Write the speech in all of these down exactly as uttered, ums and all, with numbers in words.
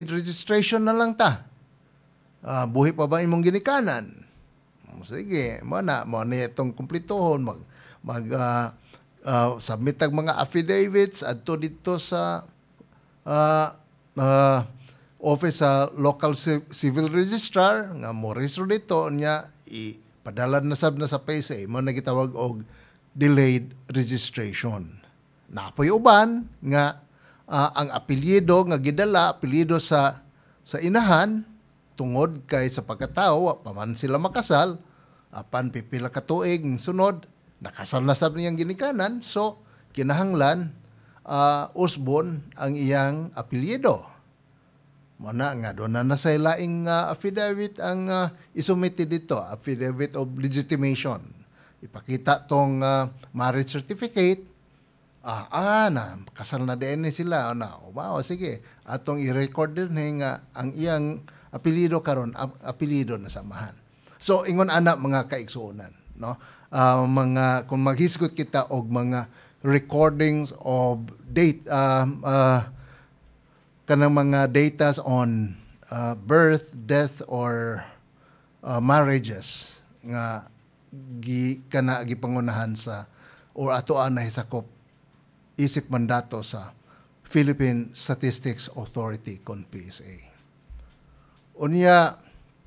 delayed registration na lang ta. Uh, buhi pa ba imong ginikanan? Sige, mo na, mo na itong kumplituhon, mag, mag uh, uh, submit ang mga affidavits adto dito sa uh, uh, office sa local civil registrar, nga mo registro dito, niya, ipadala na sab na sa P S A, mo na gitawag og delayed registration. Napoy uban, nga uh, ang apelyido, nga gidala, apelyido sa, sa inahan, tungod kay sa pagkatao, paman sila makasal, apan pipila ka tuig sunod nakasal na sab niyang ginikanan, so kinahanglan uh, usbon ang iyang apelyido. Muna nga doon na nasa laing uh, affidavit ang uh, isumiti dito, affidavit of legitimation. Ipakita tong uh, marriage certificate. Ah, ah na kasal na din sila na. O ba, o sige, atong i-record din nga ang iyang apelyido karon, apelyido na samahan. So ingon ana mga kaigsuonan, no? Uh, mga kung maghisgot kita og mga recordings of date um uh, kanang mga datas on uh, birth, death or uh, marriages nga gi kana gipangunahan sa or atoan na hisakop isip mandato sa Philippine Statistics Authority kon P S A. Unya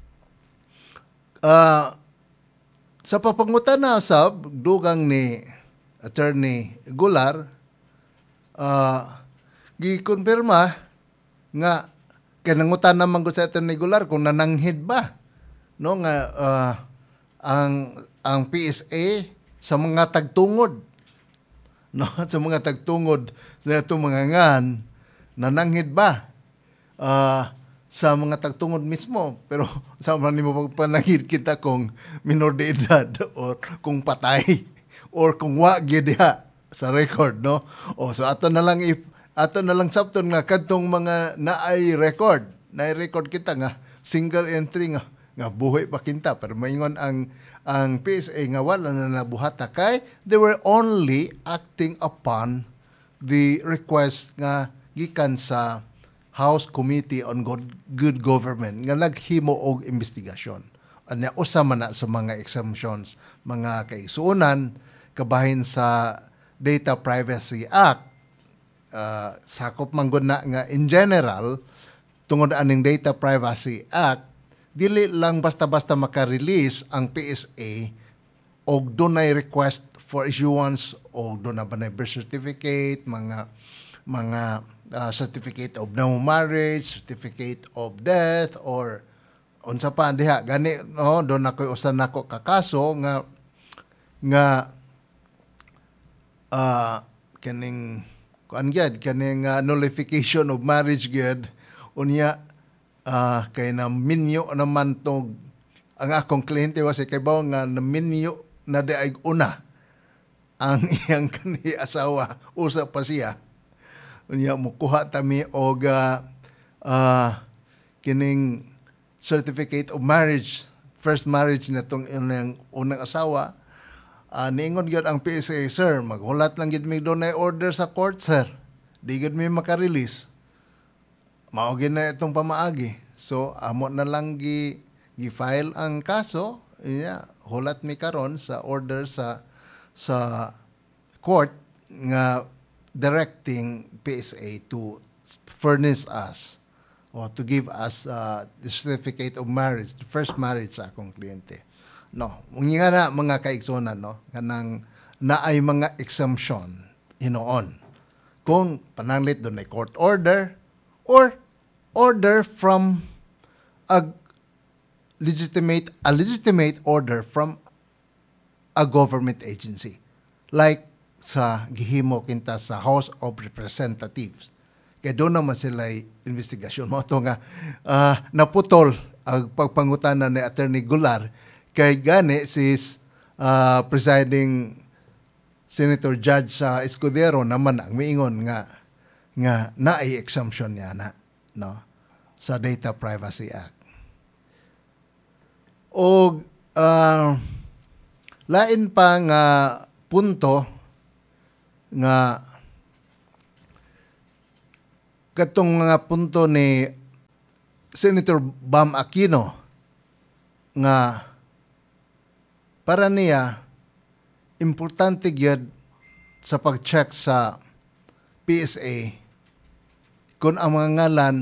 Uh, sa papangutan na sab dugang ni Attorney Gular, uh, gi-konfirma nga kinangutan naman ko sa Attorney Gular kung nananghid ba, no, nga uh, ang ang P S A sa mga tagtungod, no, sa mga tagtungod sa itong mga ngan, nananghid ba uh, sa mga tagtungod mismo, pero sa man nimo pagpanangid kita kung minor de edad or kung patay or kung wa gyud diha sa record, no? O so ato na lang if ato na lang sabton nga kadtong mga naay record, naay record kita nga single entry nga nga buhay pa kinta, pero maingon ang ang P S A nga wala na nabuhata kay they were only acting upon the request nga gikan sa House Committee on Good, Good Government nga naghimo og investigasyon. Anya usa man na sa mga exemptions, mga kaisunan kabahin sa Data Privacy Act. Uh, sakop man gud na nga in general tungod aning Data Privacy Act, dili lang basta-basta maka-release ang P S A og dunay request for issuance og dunay ba na birth certificate, mga mga Uh, certificate of no marriage, certificate of death, or unsa pa diha gani, no, doon ako'y usan nako kakaso nga nga uh, kaning kuan gyud kaning uh, nullification of marriage gyud unya uh, kay na minyo naman tog ang akong kliyente was kay bawo nga na minyo na daig una ang iyang kani asawa, usa pa siya. Unya mukuha tami og uh, uh, kining certificate of marriage, first marriage na tong ilang unang asawa. Uh, niingon gyud ang P S A, sir, maghulat lang gyud mi dunay order sa court, sir. Di gyud mi maka-release. Mao gyud na itong pamaagi. So amo na lang gi gi-file ang kaso, iya, hulat mi karon sa order sa sa court nga directing P S A to furnish us or to give us uh, the certificate of marriage, the first marriage sa akong kliyente. No, nga na mga kaigsonan, no, kanang naay mga exemption hinoon. Kung pananglit doon ay court order or order from a legitimate a legitimate order from a government agency. Like sa gihimo kinta sa House of Representatives. Kaya doon naman sila investigasyon. Mo ito nga, uh, naputol ang pagpangutana ni Attorney Gular kay gani sis uh, presiding Senator Judge sa uh, Escudero naman ang miingon nga nga naay exemption niya na, no, sa Data Privacy Act. O uh, lain pa nga punto nga katong mga punto ni Senator Bam Aquino nga para niya importante gyud sa pag-check sa P S A kung ang mga ngalan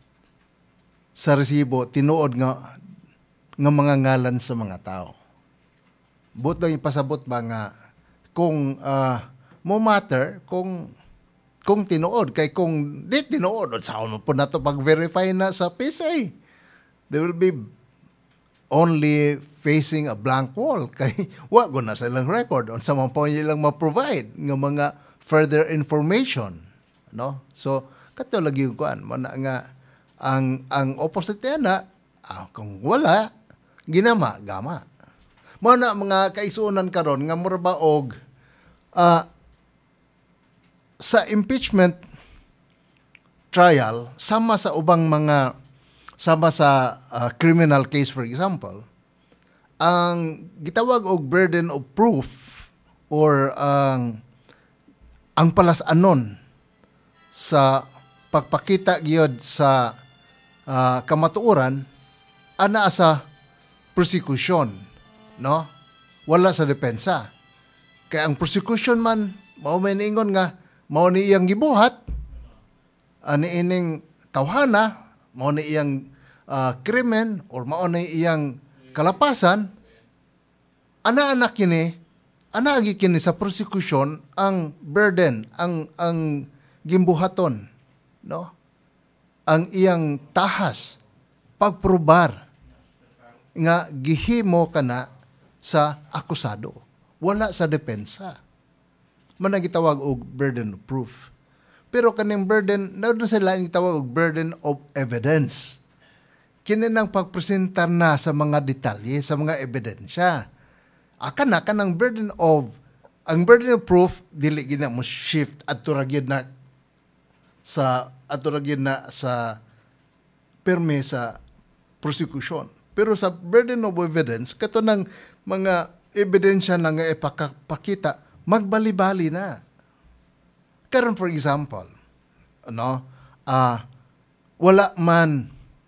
sa resibo tinuod nga nga mga ngalan sa mga tao. Buto ipasabot ba nga kung uh, mo matter kung kung tinuod kay kung di tinuod sa mo po nato pag-verify na sa P S A. They will be only facing a blank wall kay wa go na sa ilang record on sa mga po ilang ma-provide nga mga further information, no? So kato lagi ko an mo na nga ang ang opposite na ah, kung wala ginama gama. Mo na mga kaisunan karon nga mura ba og uh, sa impeachment trial sama sa ubang mga sama sa uh, criminal case for example, ang gitawag og burden of proof or ang ang palas-anon sa pagpakita gyud sa uh, kamatuoran ana sa prosecution, no? Wala sa depensa. Kaya ang prosecution man mao man ingon nga mao ni iyang gibuhat ani ining tawhana, mao ni iyang uh, krimen or mao ni iyang kalapasan, ana-anak kini, ana agi kini sa prosecution ang burden, ang ang gimbuhaton, no? Ang iyang tahas pagprobar nga gihimo kana sa akusado, wala sa depensa. Man gitawag og burden of proof. Pero kaning burden, na doon sila gitawag og burden of evidence. Kini nang pagpresentar na sa mga detalye, sa mga ebidensya. Aka na kanang burden of, ang burden of proof, dili gina mo shift at turagid na sa, at turagid na sa perme sa prosecution. Pero sa burden of evidence, kato ng mga ebidensya na nga ipakita, magbali-bali na. Karon for example, ano, uh, wala man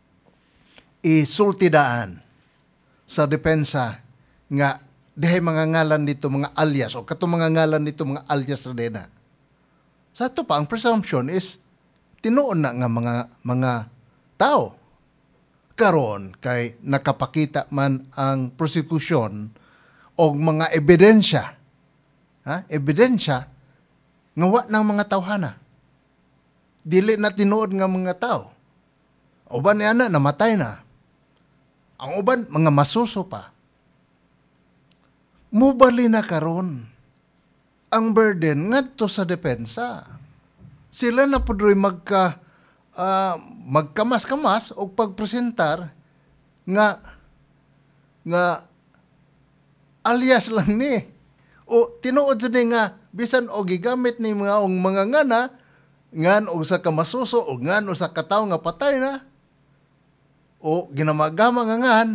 isultidaan sa depensa nga dehay mga ngalan dito mga alias o kato mga ngalan dito mga alias na. Sa ito pa ang presumption is tinuon na nga mga mga tao. Karon kay nakapakita man ang prosecution og mga ebidensya. Ha? Ebidensya nga wa ng mga tawhana. Dili na tinuod nga mga tao. Uban niya na, namatay na. Ang uban, mga masuso pa. Mubali na karon ang burden ngadto sa depensa. Sila na pudroy magka uh, magkamas-kamas o pagpresentar nga nga alias lang ni. O tinuod sa nga bisan o gigamit ni mga ong mga ngana ngan og sa kamasuso o ngan o sa katawo nga patay na o ginamagama nga ngan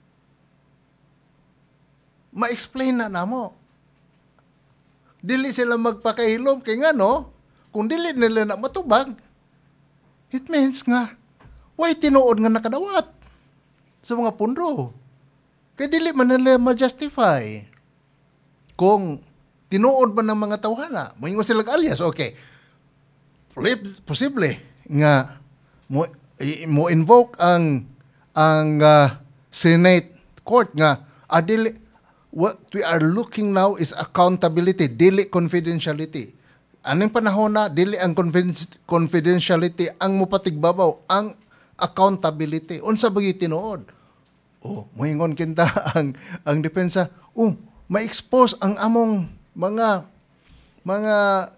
ma-explain na namo. Dili sila magpakahilom kay ngano kung dili nila na matubag it means nga why tinuod nga nakadawat sa mga pundo kay dili man nila ma-justify kung tinuod man ng mga tawhana, moingon sila alias, okay. Posible nga mo, mo invoke ang ang uh, Senate court nga adili what we are looking now is accountability, dili confidentiality. Aning panahon na dili ang confidentiality ang mupatigbabaw, ang accountability. Unsa bagi tinuod? Oh, moingon kinta ang ang depensa, um ma-expose ang among mga mga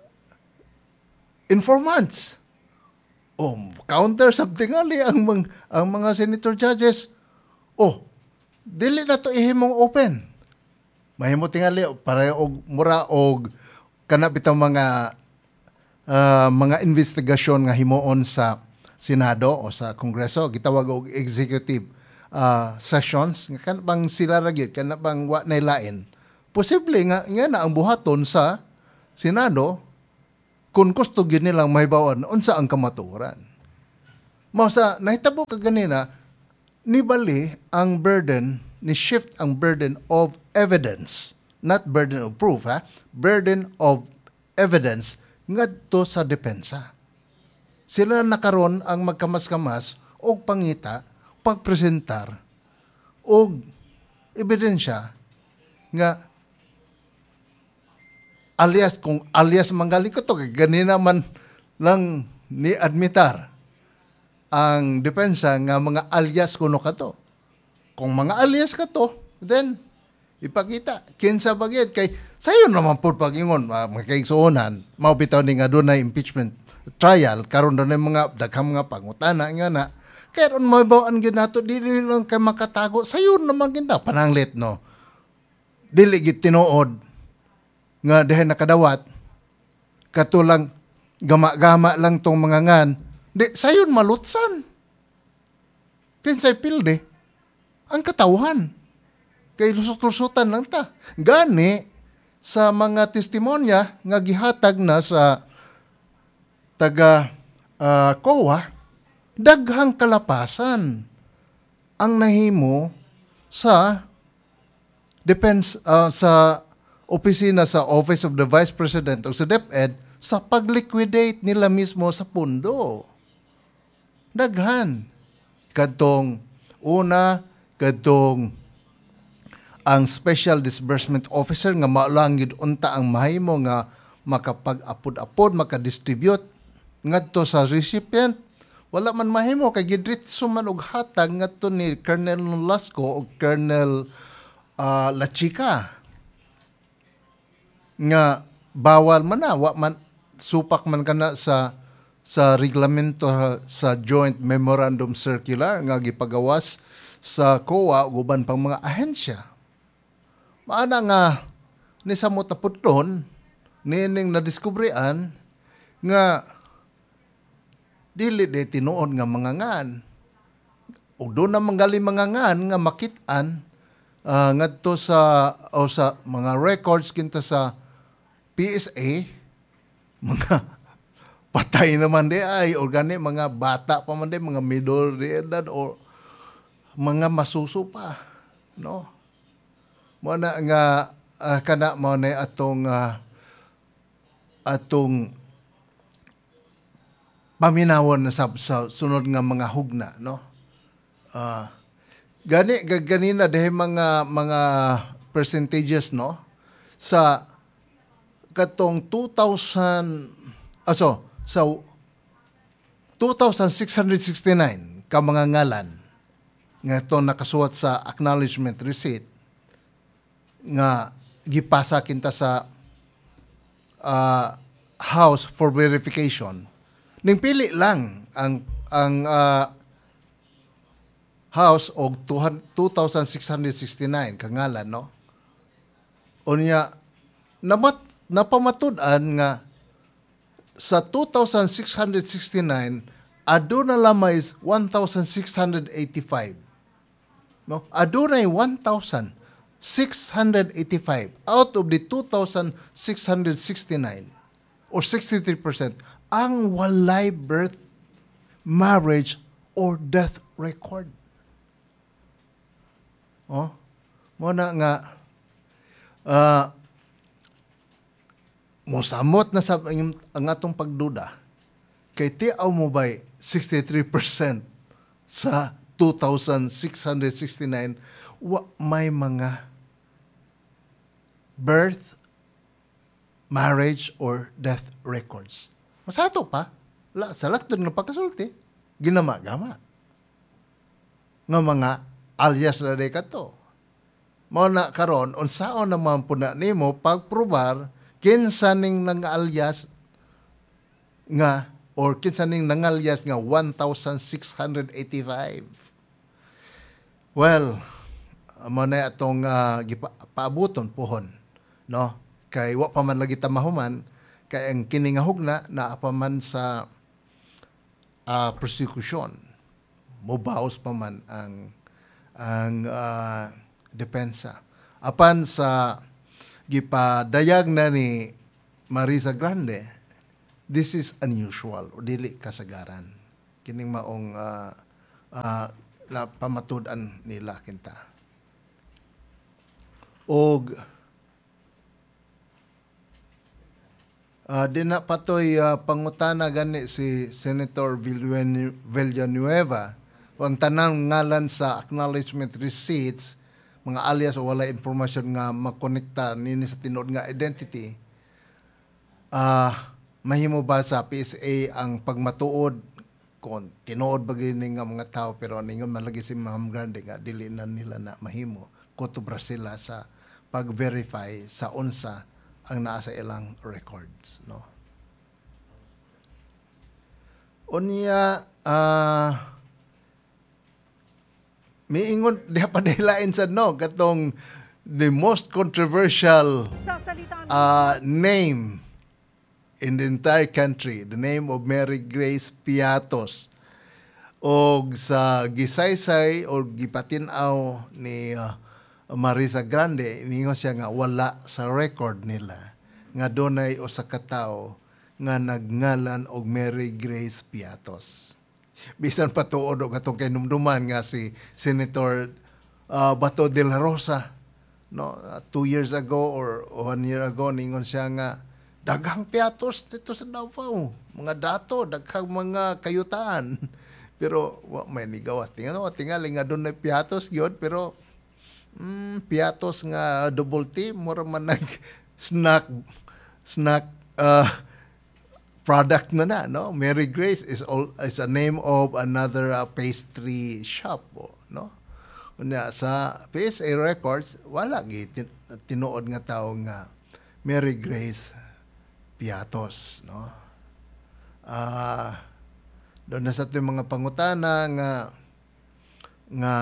informants. Oh, counter something ali ang mga, ang mga senator judges. Oh, dili na to ihimong open. Mahimo tingali para og mura og kana bitang mga uh, mga investigasyon nga himuon sa Senado o sa Kongreso gitawag og executive uh, sessions nga kan bang sila ra gyud kana bang wa nay lain. Posible nga, nga na ang buhaton sa Senado kung gusto gyud nilang mahibawan unsa ang kamatuoran. Mao sa nahitabo ka ganina, ni bali ang burden, ni shift ang burden of evidence, not burden of proof, ha? Burden of evidence ngadto sa depensa. Sila nakaron ang magkamas-kamas og pangita, pagpresentar og ebidensya nga alias kung alias manggali ko to kay ganina man lang ni admitar ang depensa nga mga alias kuno kato. Kung mga alias kato, then ipakita kinsa bagid kay sayo naman pud pag-ingon magkaigsuonan mao bitaw ni nga dunay impeachment trial karon dunay mga daghang mga pangutana nga na kay ron mo bawaan gyud nato dili lang kay makatago sayo naman ginta pananglit no. Dili gid tinuod nga dahil nakadawat katulang gama-gama lang tong mga ngan di sayon malutsan kinsay pilde ang katawhan kay lusot-lusutan lang ta gani sa mga testimonya nga gihatag na sa taga uh, C O A daghang kalapasan ang nahimo sa depends uh, sa opisina sa Office of the Vice President o sa DepEd sa pag-liquidate nila mismo sa pundo. Daghan. Kadtong una, kadtong ang Special Disbursement Officer nga maulangid unta ang mahimo nga makapag-apod-apod, makadistribute ngadto sa recipient. Wala man mahimo kay gidritso man og hatag ngadto ni Colonel Nolasco o Colonel uh, Lachica. Nga bawal man na wa man supak man kana sa sa reglamento sa Joint Memorandum Circular nga gipagawas sa C O A ug uban pang mga ahensya. Maana nga ni sa motapudlon nining nadiskubrian nga dili de tinuod nga mga ngan ug do na manggali mga ngan nga makit-an uh, ngadto sa o sa mga records kinta sa P S A, mga patay naman di ay, o gani, mga bata pa man di, mga middle edad, o mga masuso pa, no? Mo na nga, uh, kana mo na atong, uh, atong paminawon na sa, sa sunod nga mga hugna, no? Uh, gani, ganina dahil mga, mga percentages, no? Sa katong two thousand aso sa two thousand six hundred sixty-nine ka mga ngalan nga ito nakasuwat sa acknowledgement receipt nga gipasa kinta sa uh, House for verification ning pili lang ang ang uh, House og two thousand six hundred sixty-nine ka ngalan no unya namat napamatud-an nga sa two thousand six hundred sixty-nine aduna lamay one thousand six hundred eighty-five. No? Adunay one thousand six hundred eighty-five out of the two thousand six hundred sixty-nine or sixty-three percent ang walay birth, marriage, or death record. Oh, mo na nga uh, mosamot na sa ang, ang atong pagduda kay tiaw mo ba'y sixty-three percent sa two thousand six hundred sixty-nine wa may mga birth, marriage, or death records. Masato pa, la, sa laktod nga pagkasulti, ginama-gama. Nga mga alias na day kato. Mao na karon unsaon naman po na nimo pagprobar kinsa ning nang-alias nga or kinsa ning nang-alias nga one thousand six hundred eighty-five. Well, mo na atong uh, paabuton pohon, no? Kay wa pa man lagi tamahuman kay ang kini nga hugna naa pa man sa uh, prosecution. Mobaos pa man ang ang uh, depensa. Apan sa gipadayag na ni Marisa Grande, this is unusual o dili kasagaran. kining maong uh, uh, na pamatud-an nila kinta. Og uh, di na patoy uh, pangutana gani si Senator Villan- Villanueva ang tanang ngalan sa acknowledgement receipts, mga alias o wala impormasyon nga makonekta nini sa tinuod nga identity. Ah, uh, mahimo ba sa P S A ang pagmatuod kung tinuod ba gini nga mga tao pero ningon malagi si Ma'am Grande nga dili na nila na mahimo kutubra sila sa pag-verify sa unsa ang naa sa ilang records, no? Unya ah uh, miingon diha pa dilain sa no katong the most controversial uh, name in the entire country, the name of Mary Grace Piatos. Og sa gisaysay o gipatin-aw ni uh, Marisa Grande, ningon siya nga wala sa record nila nga dunay usa ka tawo nga nagngalan og Mary Grace Piatos. Bisan pa tuod og atong kinumduman nga si Senator uh, Bato de la Rosa, no, uh, two years ago or one year ago ningon siya nga daghang piatos dito sa Davao, mga dato, daghang mga kayutaan. Pero wa may nigawas tingali no, tingali nga doon na piatos gyud pero mm, piatos nga double T mura man nag snack snack uh, product na na, no? Mary Grace is all is a name of another uh, pastry shop, no? Unya sa P S A records wala gi tin- tinuod nga tawo nga Mary Grace Piatos, no? Ah, uh, doon na sa ito mga pangutana nga nga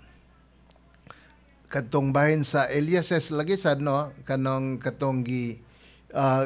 katong bahin sa Eliases lagi sad, no? Kanong katong gi uh,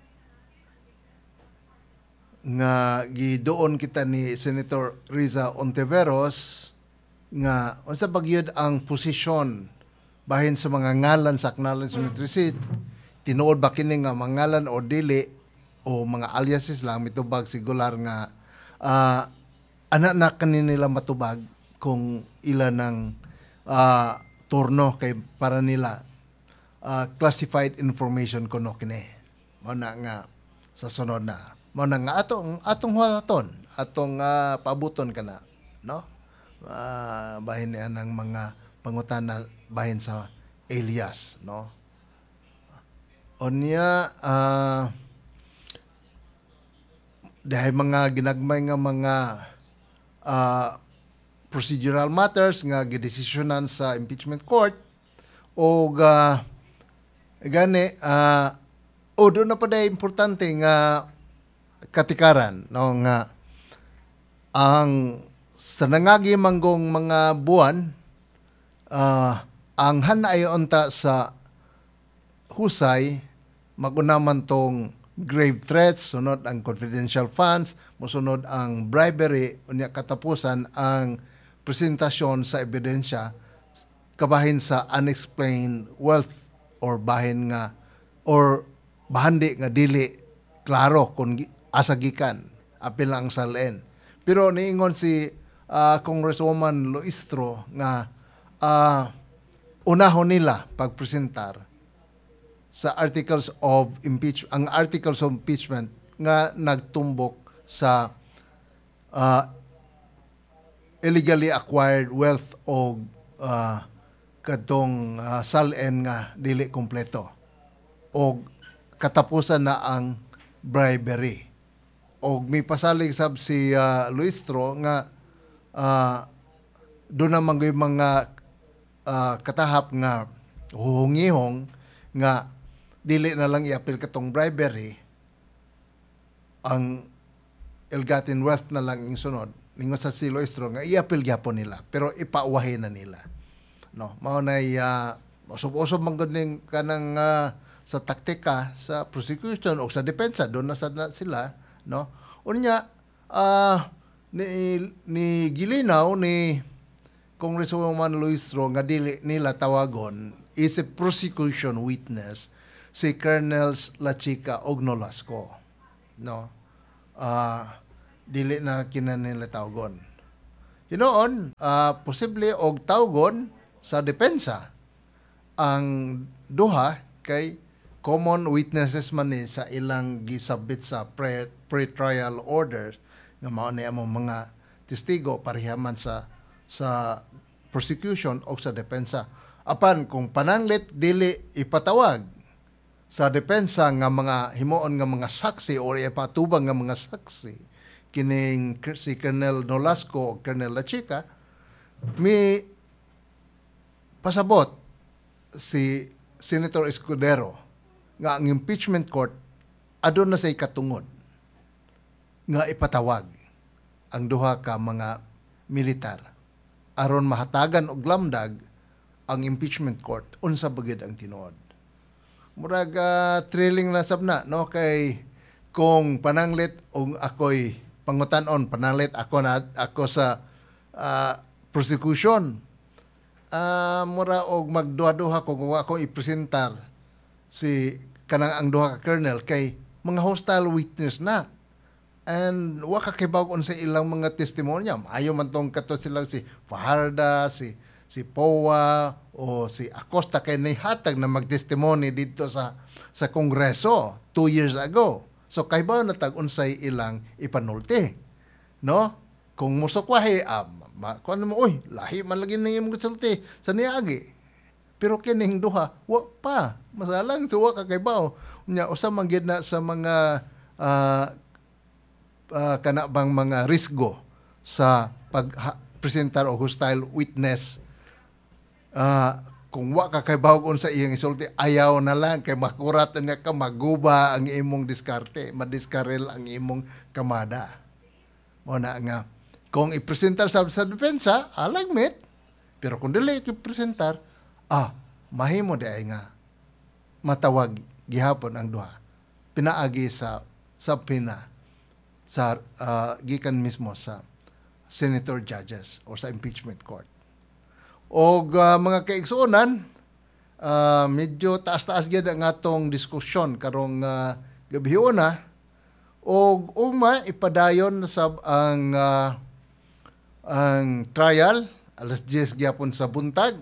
nga gidoon kita ni Senator Riza Ontiveros nga unsa bagyod ang posisyon bahin sa mga ngalan sa acknowledgement receipt, tinuod ba kini nga mangalan o dili o mga aliases lang mitubag sigular nga uh, anak na kanila matubag kung ilan ng uh, turno kay para nila uh, classified information kuno kini mo na nga sa sunod na mo na nga atong atong huwaton atong uh, paabuton kana, no? Uh, bahin niya ng mga pangutana bahin sa alias, no? Onya uh, dahil mga ginagmay nga mga uh, procedural matters nga gidesisyonan sa impeachment court o uh, gani uh, o doon na pa dahil importante nga katikaran, no, nga ang sa nangagi manggong mga buwan uh, ang hanay unta sa husay magunaman tong grave threats, sunod ang confidential funds, musunod ang bribery, unya katapusan ang presentasyon sa ebidensya kabahin sa unexplained wealth or bahin nga or bahandi nga dili klaro kung asa gikan apil ang salen. Pero niingon si uh, Congresswoman Loistro nga uh, unahon nila pagpresentar sa articles of impeachment, ang articles of impeachment nga nagtumbok sa uh, illegally acquired wealth o uh, kadtong uh, salen nga dili kompleto o katapusan na ang bribery. O may pasalig sab si uh, Luistro nga uh, doon naman yung mga uh, katahap nga huhungihong nga dili na lang i-appeal katong bribery, ang ill-gotten wealth na lang yung sunod. Ningon sa si Luistro nga i-appeal gyapon nila pero ipauwahin na nila, no? Mao nay uh, usop-usop man gud ning kanang uh, sa taktika sa prosecution o sa depensa doon na sad na sila, no? Unya uh, ni ni gilinaw ni Congresswoman Luistro nga dili nila tawagon is a prosecution witness si Colonels La Chica og Nolasco, no? Uh, dili na kinanila tawgon. Hinoon, uh, posible og tawgon sa depensa ang duha kay common witnesses man ni sa ilang gisabit sa pre, pre-trial orders nga mao ni among mga testigo parehaman sa sa prosecution o sa depensa. Apan kung pananglit dili ipatawag sa depensa nga mga himuon nga mga saksi o ipatubang nga mga saksi kining si Colonel Nolasco o Colonel La Chica, mi pasabot si Senator Escudero nga ang impeachment court adun na say katungod nga ipatawag ang duha ka mga militar aron mahatagan og lamdag ang impeachment court unsa bagid ang tinuod. Murag uh, thrilling na sabna no kay kung pananglit og ako'y pangutan-on pananglit ako na ako sa uh, prosecution uh, mura og magduha-duha ko kung ako ipresentar si kanang ang duha ka colonel kay mga hostile witness na and wa ka kibawon sa ilang mga testimonya maayo man tong kato silang si Fajarda, si si Powa o si Acosta kay nihatag na magtestimony dito sa sa Kongreso two years ago. So kay ba natag unsay ilang ipanulti, no? Kung musukwahi ah, ma, kuan mo oy, lahi man lagi nang imong gisulti sa niagi. Pero kining duha wa pa masalang so wa ka kay bao. Unya usa man gid na sa mga uh, uh, kana bang mga risgo sa pag presentar og hostile witness. Uh, kung wa ka kay bawgon sa iyang isulti, ayaw na lang kay makurat na ka maguba ang imong diskarte, madiskarel ang imong kamada. Mo na nga kung ipresentar sa, sa depensa, alagmit. Pero kung dili ipresentar, ah, mahimo di ay nga matawag gihapon ang duha. Pinaagi sa sa pina sa uh, gikan mismo sa senator judges o sa impeachment court. O uh, mga kaigsuonan, uh, medyo taas-taas gyud ang atong diskusyon karong uh, gabihon na og uma ipadayon sa ang uh, ang trial alas diyes gyapon sa buntag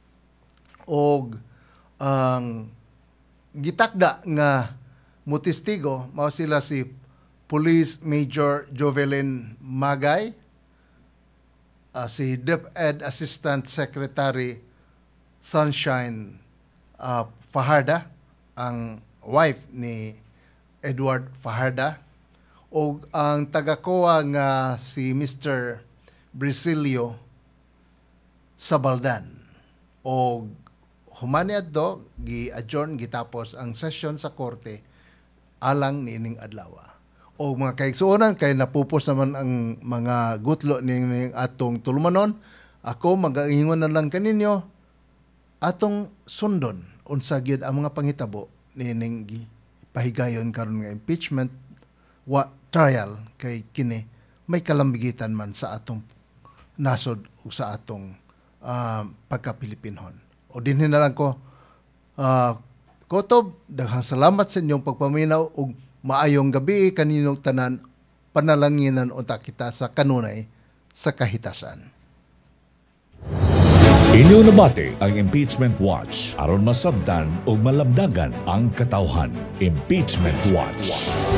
og ang gitakda nga mutestigo mao sila si Police Major Jovelyn Magay, Uh, si DepEd Assistant Secretary Sunshine uh, Fajarda, ang wife ni Edward Fajarda, o ang taga-koa nga si Mister Brisilio Sabaldan. O humani adto gi-adjourn gitapos ang session sa korte alang nining adlaw. O mga kaigsuonan kay napupos naman ang mga gutlo ning atong tulumanon, ako magaingon na lang kaninyo atong sundon unsa gyud ang mga pangitabo nining pahigayon karon nga impeachment wa trial kay kini may kalambigitan man sa atong nasod ug sa atong uh, pagka-Pilipinhon. O dinhi na lang ko uh, Kotob, daghang salamat sa inyong pagpaminaw ug maayong gabi kaninong tanan, panalanginan unta kita sa kanunay sa kahitasan. Inyo nabati ang Impeachment Watch aron masabtan o malabdagan ang katawhan. Impeachment Watch.